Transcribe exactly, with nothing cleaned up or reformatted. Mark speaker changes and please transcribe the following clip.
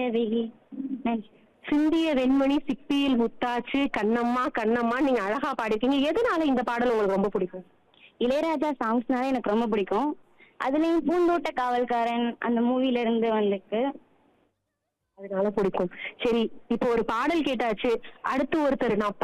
Speaker 1: வெயில். நன்றி.
Speaker 2: சிந்திய வெண்மணி சிப்பியில் முத்தாச்சு கண்ணம்மா கண்ணம்மா நீங்க அழகா பாடிருக்கீங்க. எதனால இந்த பாடல் உங்களுக்கு ரொம்ப பிடிக்கும்?
Speaker 1: இளையராஜா சாங்ஸ்னாலே எனக்கு ரொம்ப பிடிக்கும். அதுலயும் பூந்தோட்ட காவல்காரன் அந்த மூவில இருந்து வந்திருக்கு.
Speaker 2: அதனால பிடிக்கும். சரி, இப்போ ஒரு பாடல் கேட்டாச்சு. அடுத்து ஒருத்தர் நான்